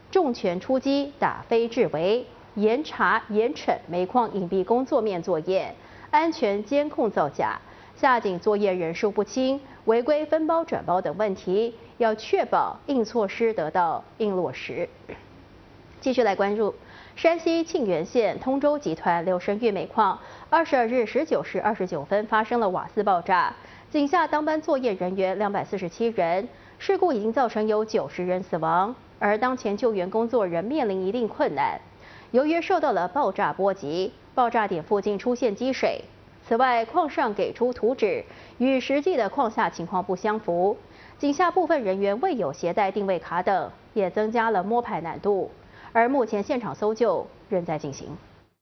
重拳出击，打非治为，严查严惩煤矿隐蔽工作面作业，安全监控造假，下井作业人数不清，违规分包转包等问题，要确保硬措施得到硬落实。继续来关注山西沁源县通州集团柳神玉煤矿22日19时29分发生了瓦斯爆炸，井下当班作业人员247人，事故已经造成有90人死亡，而当前救援工作仍面临一定困难。由于受到了爆炸波及，爆炸点附近出现积水。此外，矿上给出图纸与实际的矿下情况不相符，井下部分人员未有携带定位卡等，也增加了摸排难度。而目前现场搜救仍在进行。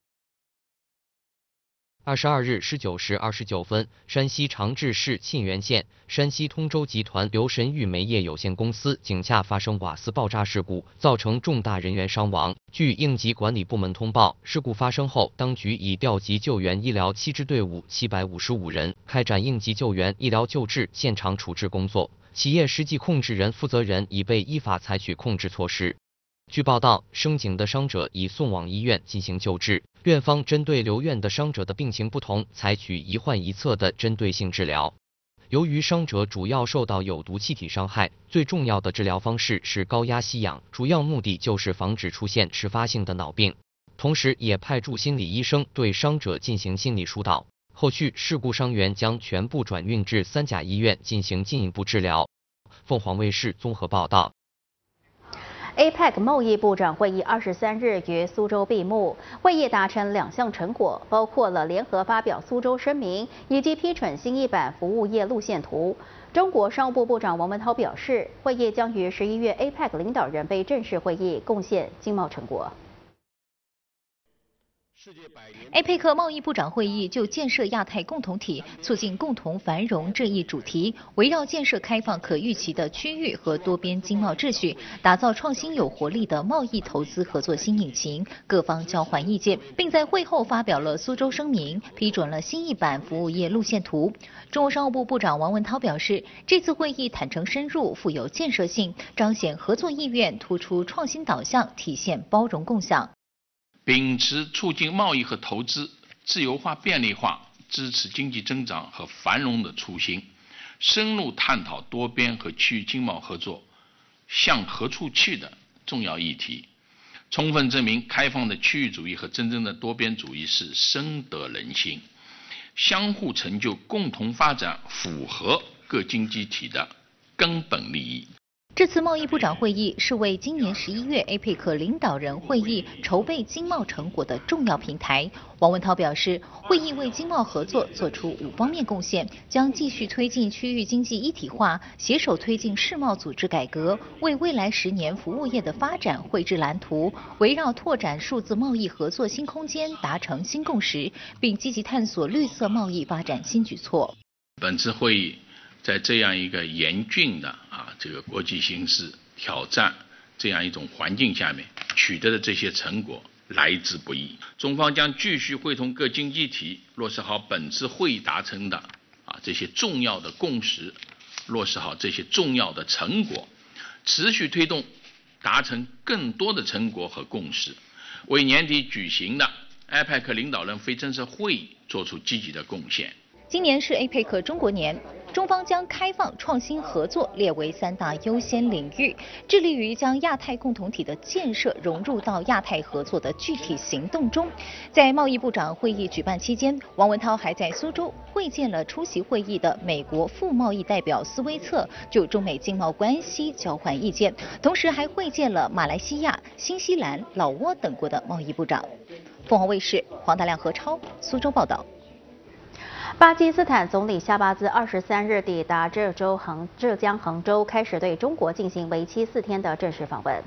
22日19时29分，山西长治市沁源县山西通州集团柳神玉煤业有限公司井下发生瓦斯爆炸事故，造成重大人员伤亡。据应急管理部门通报，事故发生后，当局已调集救援医疗7支队伍755人，开展应急救援、医疗救治、现场处置工作。企业实际控制人负责人已被依法采取控制措施。据报道，升井的伤者已送往医院进行救治。院方针对留院的伤者的病情不同，采取一患一策的针对性治疗。由于伤者主要受到有毒气体伤害，最重要的治疗方式是高压吸氧，主要目的就是防止出现迟发性的脑病。同时，也派驻心理医生对伤者进行心理疏导。后续事故伤员将全部转运至3甲医院进行进一步治疗。凤凰卫视综合报道。 APEC 贸易部长会议23日于苏州闭幕，会议达成2项成果，包括了联合发表苏州声明以及批准新一版服务业路线图。中国商务部部长王文涛表示，会议将于11月 APEC 领导人被正式会议贡献经贸成果。 APEC 贸易部长会议就建设亚太共同体、促进共同繁荣这一主题，围绕建设开放可预期的区域和多边经贸秩序，打造创新有活力的贸易投资合作新引擎，各方交换意见，并在会后发表了苏州声明，批准了新一版服务业路线图。中国商务部部长王文涛表示，这次会议坦诚深入，富有建设性，彰显合作意愿，突出创新导向，体现包容共享。 秉持促进贸易和投资自由化便利化、支持经济增长和繁荣的初心，深入探讨多边和区域经贸合作向何处去的重要议题，充分证明开放的区域主义和真正的多边主义是深得人心，相互成就、共同发展符合各经济体的根本利益。 这次贸易部长会议是为今年11月 APEC 领导人会议筹备经贸成果的重要平台。王文涛表示，会议为经贸合作做出5方面贡献，将继续推进区域经济一体化，携手推进世贸组织改革，为未来10年服务业的发展绘制蓝图，围绕拓展数字贸易合作新空间达成新共识，并积极探索绿色贸易发展新举措。 本次会议在这样一个严峻的这个国际形势挑战这样一种环境下面取得的这些成果来之不易。中方将继续会同各经济体落实好本次会议达成的这些重要的共识，落实好这些重要的成果，持续推动达成更多的成果和共识，为年底举行的 APEC 领导人非正式会议做出积极的贡献。 今年是 APEC 中国年，中方将开放创新合作列为3大优先领域，致力于将亚太共同体的建设融入到亚太合作的具体行动中。在贸易部长会议举办期间，王文涛还在苏州会见了出席会议的美国副贸易代表斯威策，就中美经贸关系交换意见，同时还会见了马来西亚、新西兰、老挝等国的贸易部长。凤凰卫视黄大亮、何超苏州报道。 巴基斯坦总理夏巴兹23日抵达浙江杭州，开始对中国进行为期4天的正式访问。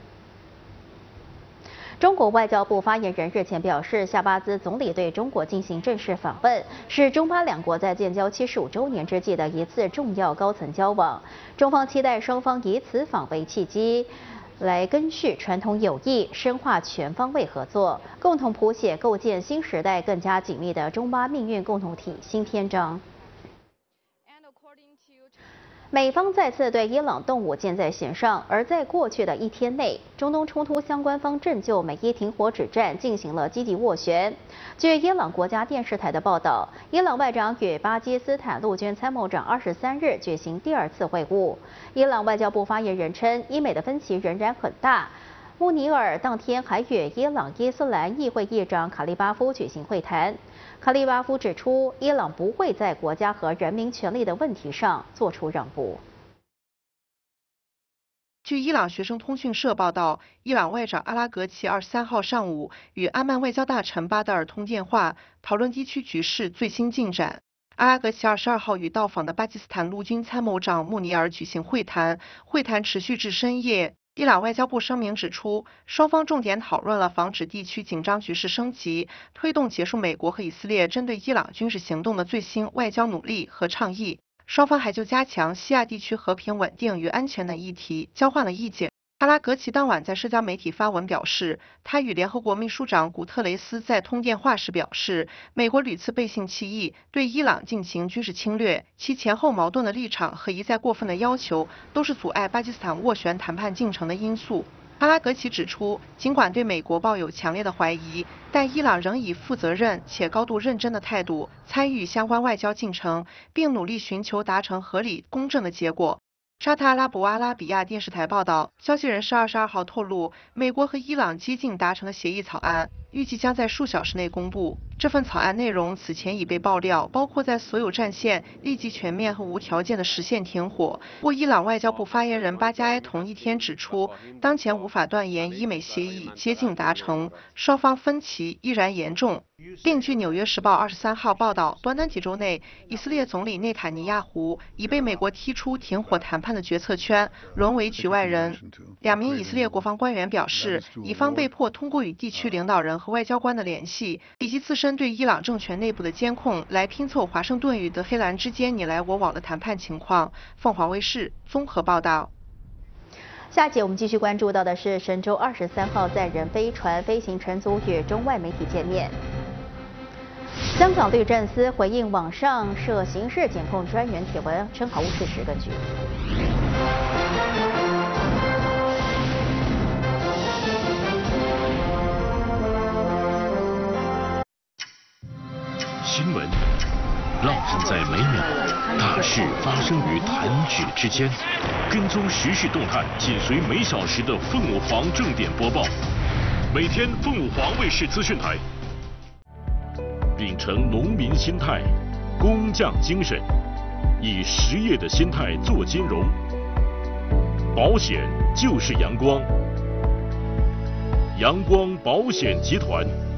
中国外交部发言人日前表示，夏巴兹总理对中国进行正式访问，是中巴两国在建交75周年之际的一次重要高层交往。中方期待双方以此访为契机，来根续传统友谊，深化全方位合作，共同谱写构建新时代更加紧密的中巴命运共同体新篇章。 美方再次对伊朗动武箭在弦上，而在过去的一天内，中东冲突相关方正就美伊停火止战进行了积极斡旋。据伊朗国家电视台的报道，伊朗外长与巴基斯坦陆军参谋长23日举行第2次会晤。伊朗外交部发言人称，伊美的分歧仍然很大。穆尼尔当天还与伊朗伊斯兰议会议长卡利巴夫举行会谈。卡利巴夫指出，伊朗不会在国家和人民权利的问题上做出让步。 据伊朗学生通讯社报道，伊朗外长阿拉格齐23号上午与阿曼外交大臣巴德尔通电话，讨论地区局势最新进展。阿拉格齐22号与到访的巴基斯坦陆军参谋长穆尼尔举行会谈，会谈持续至深夜。伊朗外交部声明指出，双方重点讨论了防止地区紧张局势升级、推动结束美国和以色列针对伊朗军事行动的最新外交努力和倡议。双方还就加强西亚地区和平稳定与安全等议题交换了意见。阿拉格齐当晚在社交媒体发文表示，他与联合国秘书长古特雷斯在通电话时表示，美国屡次背信弃义，对伊朗进行军事侵略，其前后矛盾的立场和一再过分的要求，都是阻碍巴基斯坦斡旋谈判进程的因素。阿拉格齐指出，尽管对美国抱有强烈的怀疑，但伊朗仍以负责任且高度认真的态度参与相关外交进程，并努力寻求达成合理公正的结果。沙特阿拉伯阿拉比亚电视台报道，消息人士22号透露，美国和伊朗接近达成了协议草案，预计将在数小时内公布。这份草案内容此前已被爆料，包括在所有战线立即全面和无条件的实现停火。不过，伊朗外交部发言人巴加埃同一天指出，当前无法断言伊美协议接近达成，双方分歧依然严重。另据《纽约时报》23号报道，短短几周内，以色列总理内塔尼亚胡已被美国踢出停火谈判的决策圈，沦为局外人。2名以色列国防官员表示，以方被迫通过与地区领导人和外交官的联系，以及自身对伊朗政权内部的监控，来拼凑华盛顿与德黑兰之间你来我往的谈判情况。凤凰卫视综合报道。 下节我们继续关注到的是神舟23号载人飞船飞行乘组与中外媒体见面。香港律政司回应网上涉刑事检控专员帖文，称毫无事实根据。 新闻烙印在每秒，大事发生于弹指之间。跟踪时事动态，紧随每小时的凤舞凰正点播报。每天凤舞凰卫视资讯台。秉承农民心态，工匠精神，以实业的心态做金融。保险就是阳光，阳光保险集团。